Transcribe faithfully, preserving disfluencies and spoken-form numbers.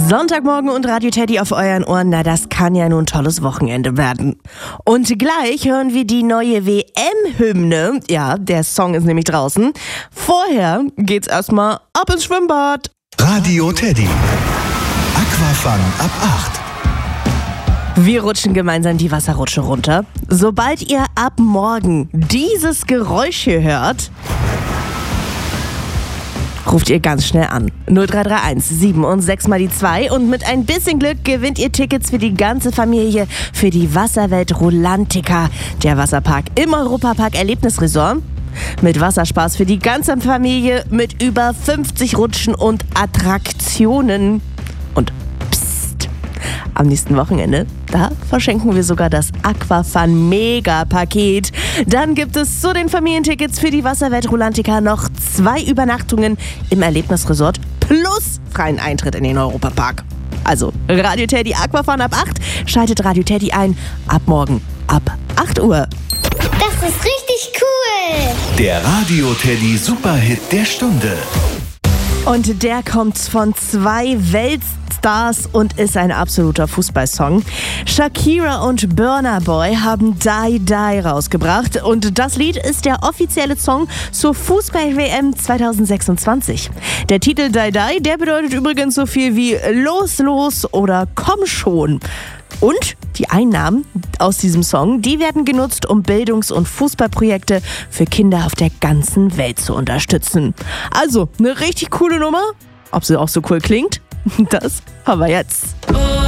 Sonntagmorgen und Radio Teddy auf euren Ohren, na das kann ja nun ein tolles Wochenende werden. Und gleich hören wir die neue W M-Hymne. Ja, der Song ist nämlich draußen. Vorher geht's erstmal ab ins Schwimmbad. Radio Teddy. Aquafun ab acht. Wir rutschen gemeinsam die Wasserrutsche runter. Sobald ihr ab morgen dieses Geräusch hier hört, ruft ihr ganz schnell an. null drei drei eins sieben und sechs mal die zwei und mit ein bisschen Glück gewinnt ihr Tickets für die ganze Familie für die Wasserwelt Rulantica, der Wasserpark im Europapark Erlebnisresort. Mit Wasserspaß für die ganze Familie mit über fünfzig Rutschen und Attraktionen. Und psst, am nächsten Wochenende, da verschenken wir sogar das Aquafun Mega-Paket. Dann gibt es zu den Familientickets für die Wasserwelt Rulantica noch zwei Übernachtungen im Erlebnisresort plus freien Eintritt in den Europapark. Also Radio Teddy Aquafun ab acht, schaltet Radio Teddy ein ab morgen ab acht Uhr. Das ist richtig cool. Der Radio Teddy Superhit der Stunde. Und der kommt von zwei Weltstars und ist ein absoluter Fußballsong. Shakira und Burna Boy haben Die Die rausgebracht und das Lied ist der offizielle Song zur Fußball-W M zwanzig sechsundzwanzig. Der Titel Die Die, der bedeutet übrigens so viel wie Los, los oder Komm schon. Und die Einnahmen aus diesem Song, die werden genutzt, um Bildungs- und Fußballprojekte für Kinder auf der ganzen Welt zu unterstützen. Also, eine richtig coole Nummer. Ob sie auch so cool klingt, das haben wir jetzt.